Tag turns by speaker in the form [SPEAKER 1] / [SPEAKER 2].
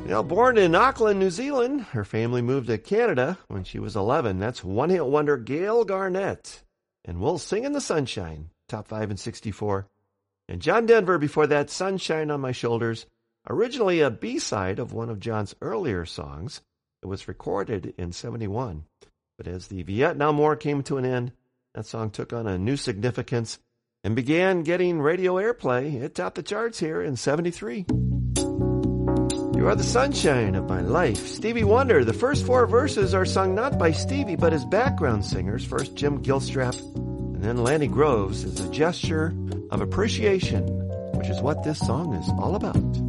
[SPEAKER 1] Born in Auckland, New Zealand, her family moved to Canada when she was 11. That's one-hit wonder Gail Garnett. And We'll Sing in the Sunshine, top 5 in 64. And John Denver before that, Sunshine on My Shoulders, originally a B-side of one of John's earlier songs. It was recorded in 71. But as the Vietnam War came to an end, that song took on a new significance and began getting radio airplay. It topped the charts here in 73. You are the sunshine of my life. Stevie Wonder. The first 4 verses are sung not by Stevie, but as background singers. First Jim Gilstrap, and then Lanny Groves as a gesture of appreciation, which is what this song is all about.